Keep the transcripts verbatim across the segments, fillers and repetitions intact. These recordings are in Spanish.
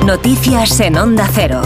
Noticias en Onda Cero.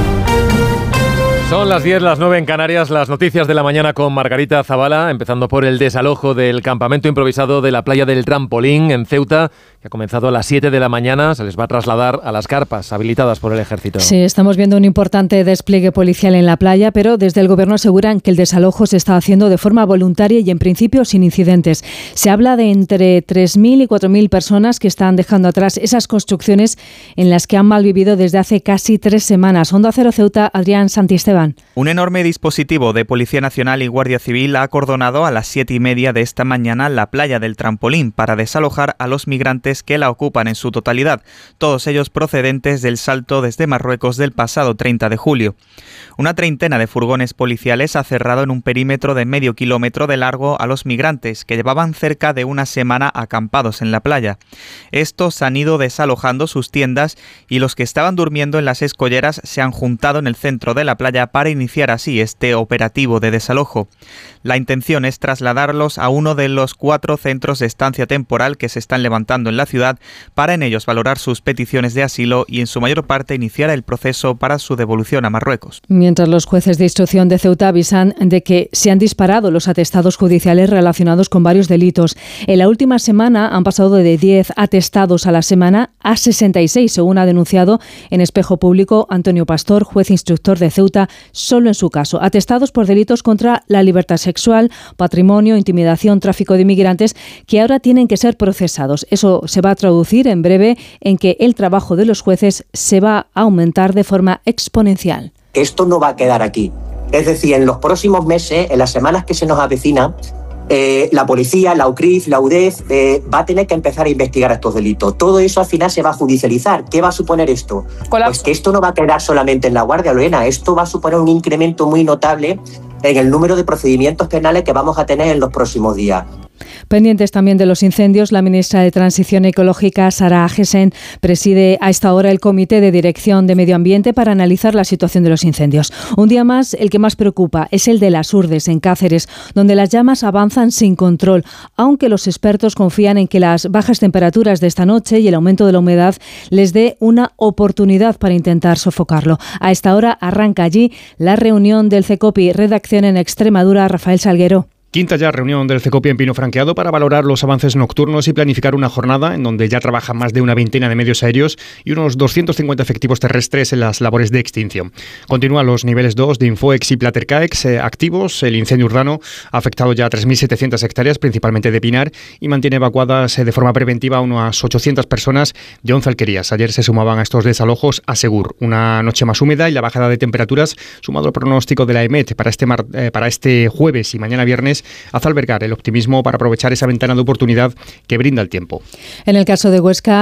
Son las diez, las nueve en Canarias, las noticias de la mañana con Margarita Zavala, empezando por el desalojo del campamento improvisado de la playa del Trampolín en Ceuta, que ha comenzado a las siete de la mañana. Se les va a trasladar a las carpas habilitadas por el ejército. Sí, estamos viendo un importante despliegue policial en la playa, pero desde el gobierno aseguran que el desalojo se está haciendo de forma voluntaria y en principio sin incidentes. Se habla de entre tres mil y cuatro mil personas que están dejando atrás esas construcciones en las que han malvivido desde hace casi tres semanas. Onda Cero Ceuta, Adrián Santisteban. Un enorme dispositivo de Policía Nacional y Guardia Civil ha acordonado a las siete y media de esta mañana la playa del Trampolín para desalojar a los migrantes que la ocupan en su totalidad, todos ellos procedentes del salto desde Marruecos del pasado treinta de julio. Una treintena de furgones policiales ha cerrado en un perímetro de medio kilómetro de largo a los migrantes que llevaban cerca de una semana acampados en la playa. Estos han ido desalojando sus tiendas y los que estaban durmiendo en las escolleras se han juntado en el centro de la playa para iniciar así este operativo de desalojo. La intención es trasladarlos a uno de los cuatro centros de estancia temporal que se están levantando en la ciudad para en ellos valorar sus peticiones de asilo y en su mayor parte iniciar el proceso para su devolución a Marruecos. Mientras los jueces de instrucción de Ceuta avisan de que se han disparado los atestados judiciales relacionados con varios delitos. En la última semana han pasado de diez atestados a la semana a sesenta y seis, según ha denunciado en Espejo Público Antonio Pastor, juez instructor de Ceuta, solo en su caso. Atestados por delitos contra la libertad sexual, patrimonio, intimidación, tráfico de inmigrantes, que ahora tienen que ser procesados. Eso se va a traducir en breve en que el trabajo de los jueces se va a aumentar de forma exponencial. Esto no va a quedar aquí. Es decir, en los próximos meses, en las semanas que se nos avecinan, eh, la policía, la U C R I F, la U D E F eh, va a tener que empezar a investigar estos delitos. Todo eso al final se va a judicializar. ¿Qué va a suponer esto? Colapso. Pues que esto no va a quedar solamente en la Guardia, Lorena. Esto va a suponer un incremento muy notable en el número de procedimientos penales que vamos a tener en los próximos días. Pendientes también de los incendios, la ministra de Transición Ecológica, Sara Agesen, preside a esta hora el Comité de Dirección de Medio Ambiente para analizar la situación de los incendios. Un día más, el que más preocupa es el de Las Urdes, en Cáceres, donde las llamas avanzan sin control, aunque los expertos confían en que las bajas temperaturas de esta noche y el aumento de la humedad les dé una oportunidad para intentar sofocarlo. A esta hora arranca allí la reunión del CECOPI. Redacción en Extremadura, Rafael Salguero. Quinta ya reunión del CECOPI en Pino Franqueado para valorar los avances nocturnos y planificar una jornada en donde ya trabajan más de una veintena de medios aéreos y unos doscientos cincuenta efectivos terrestres en las labores de extinción. Continúan los niveles dos de Infoex y Platercaex eh, activos. El incendio urbano ha afectado ya a tres mil setecientas hectáreas, principalmente de pinar, y mantiene evacuadas eh, de forma preventiva a unas ochocientas personas de once alquerías. Ayer se sumaban a estos desalojos a Segur. Una noche más húmeda y la bajada de temperaturas, sumado al pronóstico de la EMET para este, mar, eh, para este jueves y mañana viernes, hace albergar el optimismo para aprovechar esa ventana de oportunidad que brinda el tiempo. En el caso de Huesca,